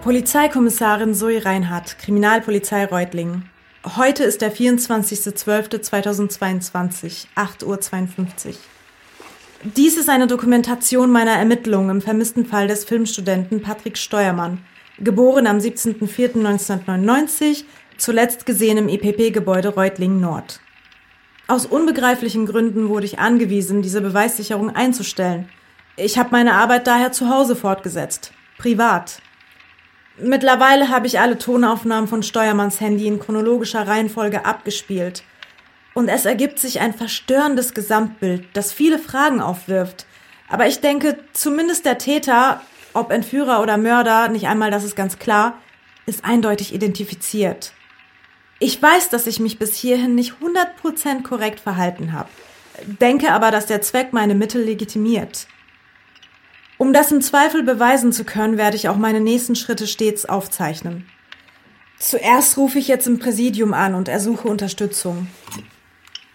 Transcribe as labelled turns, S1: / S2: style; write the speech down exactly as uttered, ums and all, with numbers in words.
S1: Polizeikommissarin Zoe Reinhardt, Kriminalpolizei Reutlingen. Heute ist der vierundzwanzigster zwölfter zweitausendzweiundzwanzig, acht Uhr zweiundfünfzig. Dies ist eine Dokumentation meiner Ermittlungen im vermissten Fall des Filmstudenten Patrick Steuermann, geboren am siebzehnten vierten neunzehnhundertneunundneunzig, zuletzt gesehen im E P P-Gebäude Reutlingen Nord. Aus unbegreiflichen Gründen wurde ich angewiesen, diese Beweissicherung einzustellen. Ich habe meine Arbeit daher zu Hause fortgesetzt, privat. Mittlerweile habe ich alle Tonaufnahmen von Steuermanns Handy in chronologischer Reihenfolge abgespielt. Und es ergibt sich ein verstörendes Gesamtbild, das viele Fragen aufwirft. Aber ich denke, zumindest der Täter, ob Entführer oder Mörder, nicht einmal, das ist ganz klar, ist eindeutig identifiziert. Ich weiß, dass ich mich bis hierhin nicht hundert Prozent korrekt verhalten habe, denke aber, dass der Zweck meine Mittel legitimiert. Um das im Zweifel beweisen zu können, werde ich auch meine nächsten Schritte stets aufzeichnen. Zuerst rufe ich jetzt im Präsidium an und ersuche Unterstützung.